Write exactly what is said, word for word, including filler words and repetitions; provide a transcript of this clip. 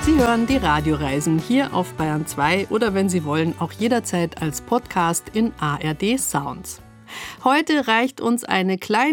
Sie hören die Radioreisen hier auf Bayern zwei oder wenn Sie wollen, auch jederzeit als Podcast in A R D Sounds. Heute reicht uns eine kleine